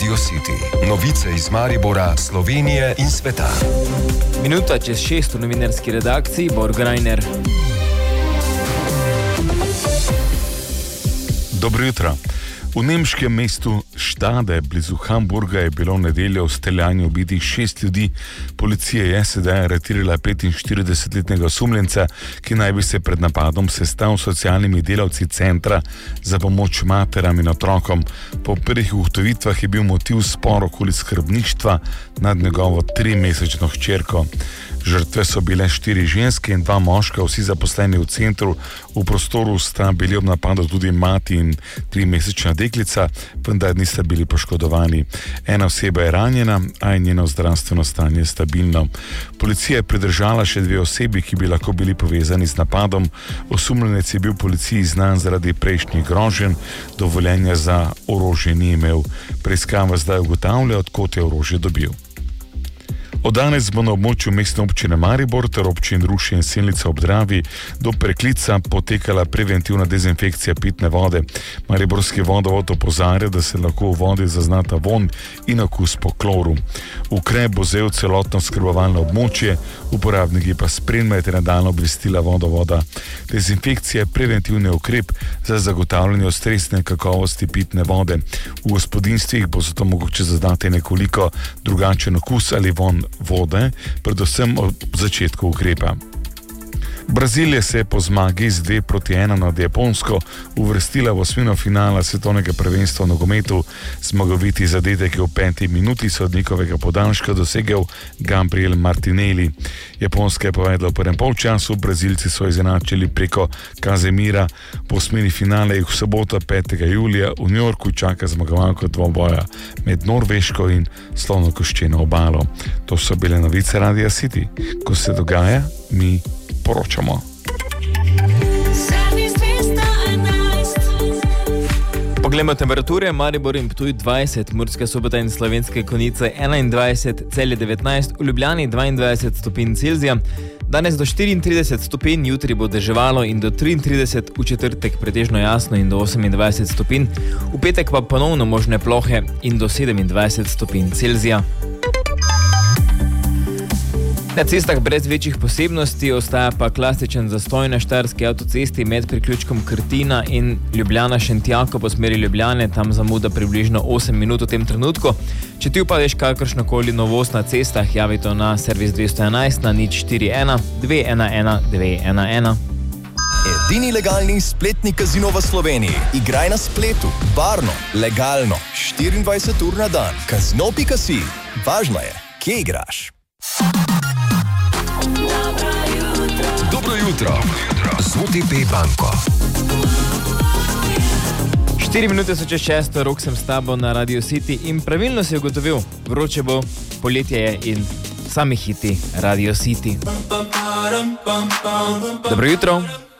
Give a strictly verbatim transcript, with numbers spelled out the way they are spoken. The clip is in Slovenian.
Radio City. Novice iz Maribora, Slovenije in sveta. Minuta čez šest v novinarski redakciji Borg Reiner. Dobro jutro. V nemškem mestu Stade, blizu Hamburga, je bilo v nedeljo v streljanju ubitih šest ljudi. Policija je sedaj aretirala petinštiridesetletnega osumljenca, ki naj bi se pred napadom sestal s socialnimi delavci centra za pomoč materam in otrokom. Po prvih ugotovitvah je bil motiv spor okoli skrbništva nad njegovo trimesečno hčerko. Žrtve so bile štiri ženske in dva moška, vsi zaposleni v centru. V prostoru sta bili ob napadu tudi mati in trimesečna deklica, vendar nista bili poškodovani. Ena oseba je ranjena, a je njeno zdravstveno stanje stabilno. Policija je pridržala še dve osebi, ki bi lahko bili povezani z napadom. Osumljenec je bil policiji znan zaradi prejšnjih groženj, dovoljenja za orožje ni imel. Preiskava zdaj ugotavlja, od kod je orožje dobil. Od danes bo na območju mestne občine Maribor ter občin Ruše in Selnica ob Dravi do Preklica potekala preventivna dezinfekcija pitne vode. Mariborski vodovod opozarja, da se lahko v vodi zaznata vonj in okus po kloru. Ukrep bo vzel celotno skrbovalno območje, uporabniki pa spremljajo ter nadaljnjo obvestila vodovoda. Dezinfekcija je preventivni ukrep za zagotavljanje ustrezne kakovosti pitne vode. V gospodinjstvih bo zato mogoče zaznati nekoliko drugačen okus ali vonj vode, predvsem ob začetku ukrepa. Brazilija se je po zmagi z dve proti ena nad Japonsko uvrstila v osmino finala svetovnega prvenstva v nogometu. Zmagoviti zadetek je v peti minuti sodnikovega podaljška dosegel Gabriel Martinelli. Japonska je povedla v prvem polčasu, Brazilci so izenačili preko Kazemira. V osmini finale jih v soboto petega julija v New Yorku čaka zmagovalko dvoboja med Norveško in Slonokoščeno obalo. To so bile novice Radia City. Ko se dogaja, mi poročamo. Poglejmo temperature. Maribor in Ptuj dvajset, Murska Sobota in Slovenske Konjice enaindvajset, Celje devetnajst, v Ljubljani dvaindvajset stopinj Celzija. Danes do štiriintrideset stopinj, jutri bo deževalo in do triintrideset, v četrtek pretežno jasno in do osemindvajset stopinj, v petek pa ponovno možne plohe in do sedemindvajset stopinj Celzija. Na cestah brez večjih posebnosti ostaja pa klasičen zastoj na štajerski avtocesti med priključkom Krtina in Ljubljana-Šentjako po smeri Ljubljane, tam zamuda približno osem minut v tem trenutku. Če ti upadeš kakršnokoli novost na cestah, javi to na servis dvesto enajst na nič štiri ena dve ena ena dve ena ena. Edini legalni spletni kazino v Sloveniji. Igraj na spletu, varno, legalno, štiriindvajset ur na dan. Kazino pika si. Važno je, kje igraš. Dobro jutro z O T P banko. Štiri minute so čez šesto, Rok sem s tabo na Radio City in pravilno si ugotovil, vroče bo, poletje je in sami hiti Radio City. Dobro jutro.